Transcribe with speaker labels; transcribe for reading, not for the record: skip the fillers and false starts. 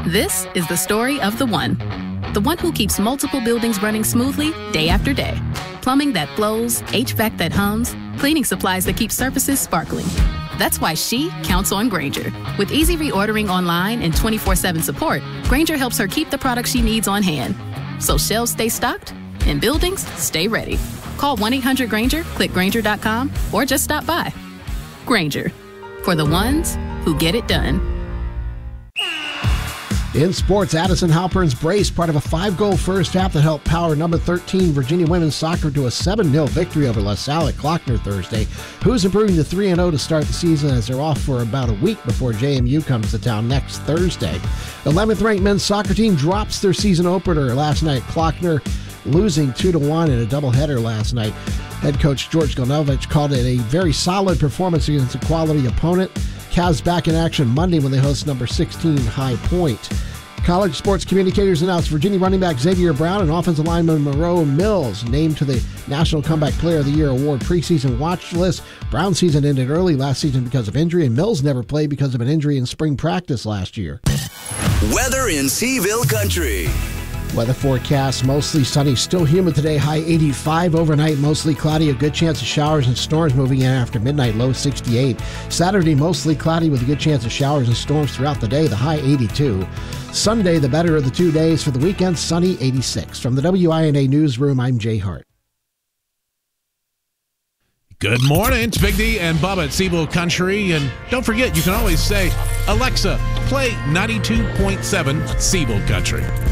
Speaker 1: This is the story of the one who keeps multiple buildings running smoothly day after day. Plumbing that flows, HVAC that hums, cleaning supplies that keep surfaces sparkling. That's why she counts on Grainger. With easy reordering online and 24/7 support, Grainger helps her keep the products she needs on hand. So shelves stay stocked and buildings stay ready. Call 1-800-GRAINGER, click Grainger.com, or just stop by. Grainger, for the ones who get it done.
Speaker 2: In sports, Addison Halpern's brace, part of a 5-goal first half that helped power number 13 Virginia women's soccer to a 7-0 victory over LaSalle at Klockner Thursday. Who's improving to 3-0 to start the season as they're off for about a week before JMU comes to town next Thursday. 11th-ranked men's soccer team drops their season opener last night at Klockner, losing 2-1 in a doubleheader last night. Head coach George Galnovich called it a very solid performance against a quality opponent. Cavs back in action Monday when they host number 16 High Point. College sports communicators announced Virginia running back Xavier Brown and offensive lineman Monroe Mills named to the National Comeback Player of the Year award preseason watch list. Brown's season ended early last season because of injury, and Mills never played because of an injury in spring practice last year.
Speaker 3: Weather in Seaville Country.
Speaker 2: Weather forecast, mostly sunny, still humid today, high 85. Overnight, mostly cloudy, a good chance of showers and storms moving in after midnight, low 68. Saturday, mostly cloudy with a good chance of showers and storms throughout the day, the high 82. Sunday, the better of the 2 days. For the weekend, sunny, 86. From the WINA Newsroom, I'm Jay Hart.
Speaker 4: Good morning. It's Big D and Bubba at Seaville Country. And don't forget, you can always say, Alexa, play 92.7 Seaville Country.